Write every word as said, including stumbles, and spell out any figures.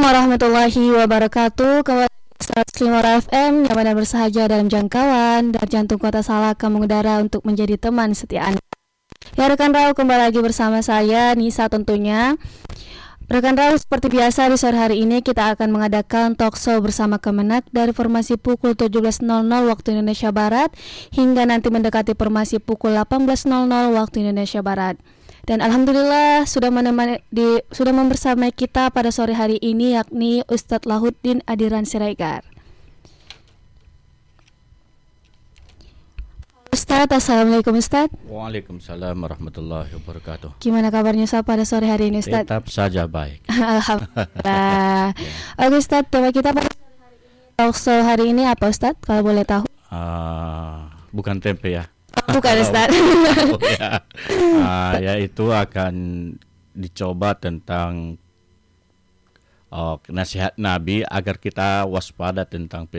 warahmatullahi wabarakatuh. Kembali seratus lima F M yang benar bersahaja dalam jangkauan dari jantung kota Salaka mengudara untuk menjadi teman setia Anda. Ya rekan Rau, kembali lagi bersama saya Nisa tentunya. Rekan Rau, seperti biasa di sore hari ini kita akan mengadakan talk show bersama Kemenak dari formasi pukul tujuh belas nol nol waktu Indonesia Barat hingga nanti mendekati formasi pukul delapan belas nol nol waktu Indonesia Barat. Dan alhamdulillah sudah menemani di sudah membersamai kita pada sore hari ini yakni Ustadz Lahuddin Adiran Siregar. Ustadz, assalamualaikum Ustadz. Waalaikumsalam warahmatullahi wabarakatuh. Gimana kabarnya Ustadz pada sore hari ini Ustadz? Tetap saja baik. Alhamdulillah. Oke Ustadz, tema kita pada sore hari ini talk show hari ini apa Ustadz? Kalau boleh tahu? Uh, bukan tempe ya. Bukan Ustadz. Oh, ya. Uh, yaitu akan dicoba tentang uh, nasihat Nabi agar kita waspada tentang